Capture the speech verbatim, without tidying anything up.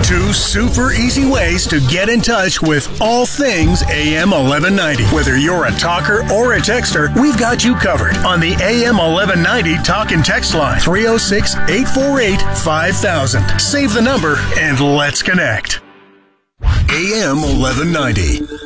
Two super easy ways to get in touch with all things A M eleven ninety. Whether you're a talker or a texter, we've got you covered on the A M eleven ninety talk and text line, three oh six, eight four eight, five thousand. Save the number and let's connect. A M eleven ninety.